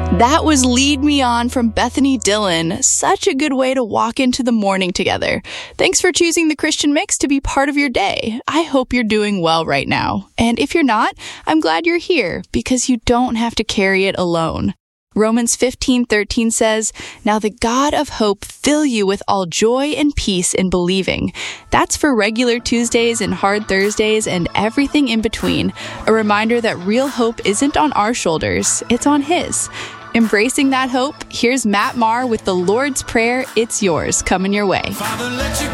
That was Lead Me On from Bethany Dillon. Such a good way to walk into the morning together. Thanks for choosing the Christian Mix to be part of your day. I hope you're doing well right now. And if you're not, I'm glad you're here because you don't have to carry it alone. Romans 15:13 says, "Now the God of hope fill you with all joy and peace in believing." That's for regular Tuesdays and hard Thursdays and everything in between. A reminder that real hope isn't on our shoulders, it's on His. Embracing that hope, here's Matt Maher with the Lord's Prayer, It's Yours, coming your way. Father, let your